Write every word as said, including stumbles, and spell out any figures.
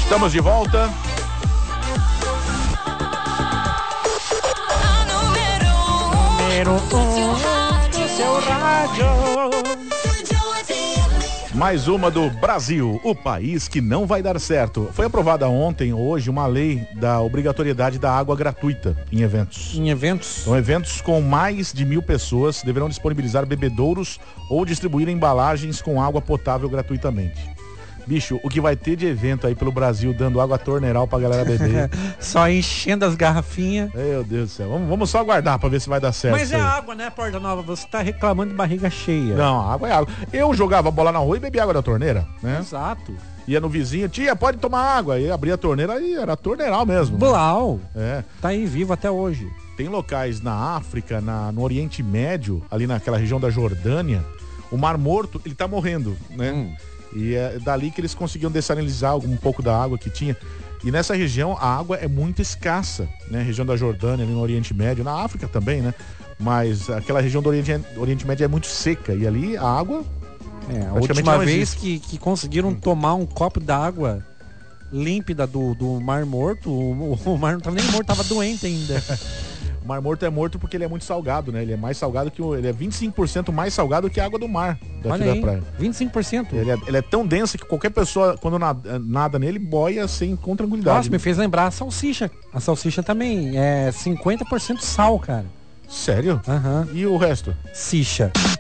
Estamos de volta. Número um do seu rádio. Mais uma do Brasil, o país que não vai dar certo. Foi aprovada ontem, hoje, uma lei da obrigatoriedade da água gratuita em eventos. Em eventos? Então, eventos com mais de mil pessoas deverão disponibilizar bebedouros ou distribuir embalagens com água potável gratuitamente. Bicho, o que vai ter de evento aí pelo Brasil dando água torneiral pra galera beber. Só enchendo as garrafinhas. Meu Deus do céu. Vamos, vamos só aguardar pra ver se vai dar certo. Mas é água, né, Porta Nova? Você tá reclamando de barriga cheia. Não, água é água. Eu jogava bola na rua e bebia água da torneira, né? Exato. Ia no vizinho, tia, pode tomar água. Aí abria a torneira e era torneiral mesmo. Blau. É. Tá aí vivo até hoje. Tem locais na África, na, no Oriente Médio, ali naquela região da Jordânia, o Mar Morto, ele tá morrendo, né? Hum. E é dali que eles conseguiam dessalinizar um pouco da água que tinha. E nessa região a água é muito escassa, né? Região da Jordânia, ali no Oriente Médio, na África também, né? Mas aquela região do Oriente, Oriente Médio é muito seca e ali a água... É, a última vez que, que conseguiram hum. tomar um copo d'água límpida do, do Mar Morto, o, o mar não tava nem morto, tava doente ainda. O Mar Morto é morto porque ele é muito salgado, né? Ele é mais salgado que o... Ele é vinte e cinco por cento mais salgado que a água do mar daqui da praia. vinte e cinco por cento? Ele é, ele é tão denso que qualquer pessoa, quando nada, nada nele, boia assim, com tranquilidade. Nossa, me fez lembrar a salsicha. A salsicha também é cinquenta por cento sal, cara. Sério? Aham. Uhum. E o resto? Sicha.